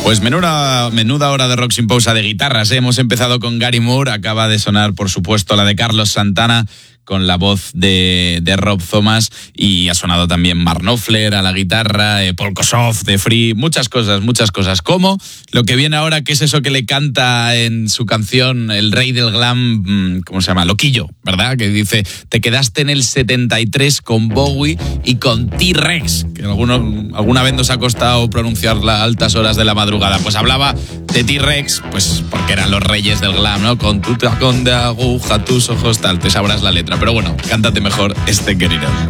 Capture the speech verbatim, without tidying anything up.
Pues menuda, menuda hora de rock sin pausa de guitarras, ¿eh? Hemos empezado con Gary Moore, acaba de sonar, por supuesto, la de Carlos Santana, con la voz de, de Rob Thomas, y ha sonado también Mark Knopfler a la guitarra, eh, Paul Kossoff de Free, muchas cosas, muchas cosas, como lo que viene ahora, que es eso que le canta en su canción El Rey del Glam, ¿cómo se llama? Loquillo, ¿verdad? Que dice, te quedaste en el setenta y tres con Bowie y con T-Rex, que alguno, alguna vez nos ha costado pronunciarla a altas horas de la madrugada. Pues hablaba de T-Rex, pues porque eran los reyes del glam, ¿no? Con tu tacón de aguja, tus ojos, tal, te sabrás la letra. Pero bueno, cántate mejor este querido.